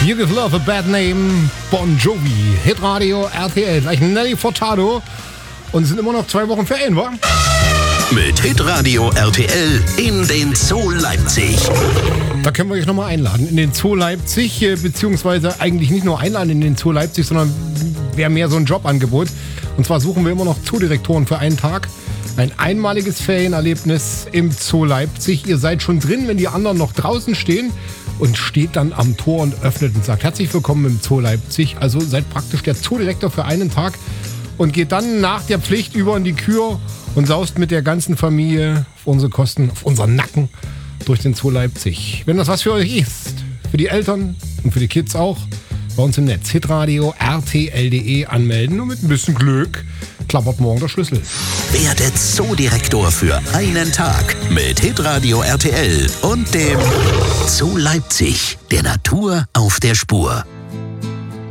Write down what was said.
You Give Love a Bad Name, Bon Jovi, Hitradio RTL, gleich Nelly Furtado. Und es sind immer noch 2 Wochen Ferien, wa? Mit Hitradio RTL in den Zoo Leipzig. Da können wir euch nochmal einladen in den Zoo Leipzig, beziehungsweise eigentlich nicht nur einladen in den Zoo Leipzig, sondern wäre mehr so ein Jobangebot. Und zwar suchen wir immer noch Zoodirektoren für einen Tag. Ein einmaliges Ferienerlebnis im Zoo Leipzig. Ihr seid schon drin, wenn die anderen noch draußen stehen, und steht dann am Tor und öffnet und sagt: Herzlich willkommen im Zoo Leipzig. Also seid praktisch der Zoodirektor für einen Tag und geht dann nach der Pflicht über in die Kür und saust mit der ganzen Familie auf unsere Kosten, auf unseren Nacken durch den Zoo Leipzig. Wenn das was für euch ist, für die Eltern und für die Kids auch, bei uns im Netz, hitradio rtl.de anmelden, und mit ein bisschen Glück klappert morgen der Schlüssel. Werde Zoodirektor für einen Tag mit Hitradio RTL und dem Zoo Leipzig, der Natur auf der Spur.